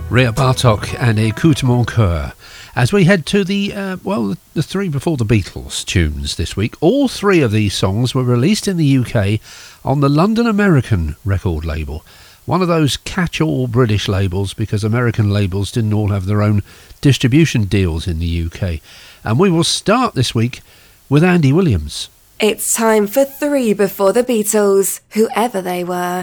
Rhea Bartok and Écoute mon cœur. As we head to the three before the Beatles tunes this week, all three of these songs were released in the UK on the London American record label. One of those catch-all British labels, because American labels didn't all have their own distribution deals in the UK. And we will start this week with Andy Williams. It's time for three before the Beatles, whoever they were.